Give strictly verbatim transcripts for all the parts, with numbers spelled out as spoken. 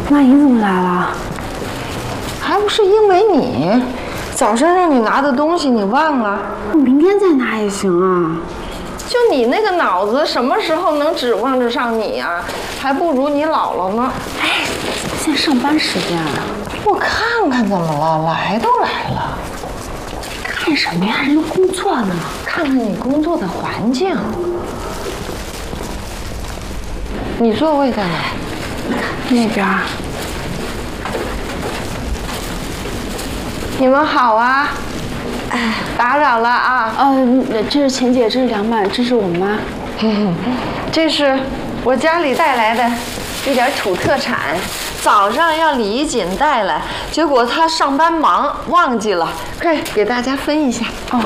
妈，你怎么来了？ 还不是因为你，早上让你拿的东西你忘了。 我明天再拿也行啊。 就你那个脑子，什么时候能指望得上你呀、啊？还不如你姥姥呢。 哎，现在上班时间。 我看看怎么了？来都来了。 看什么呀？人都工作呢。 看看你工作的环境。你座位在哪？ 那边。 你们好啊！哎，打扰了啊！ 呃，这是钱姐，这是凉拌，这是我妈。 这是我家里带来的一点土特产，早上要李锦带来，结果她上班忙忘记了，快给大家分一下。 哦。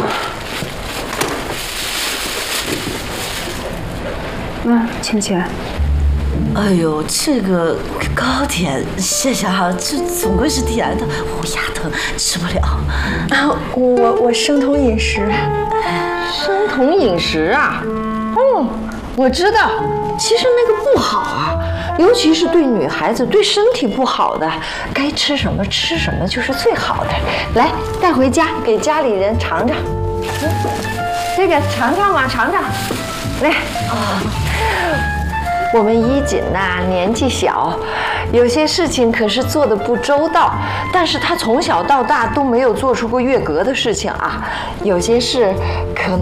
嗯，钱姐。 哎呦，这个糕点，谢谢哈，这总归是甜的，我牙疼，吃不了。 啊，我我生酮饮食。 生酮饮食啊？哦，我知道，其实那个不好啊，尤其是对女孩子，对身体不好的，该吃什么吃什么就是最好的。来，带回家给家里人尝尝。嗯，这个尝尝嘛，尝尝。来啊。我们衣锦呐，年纪小，有些事情可是做的不周到，但是他从小到大都没有做出过越格的事情啊，有些事可能。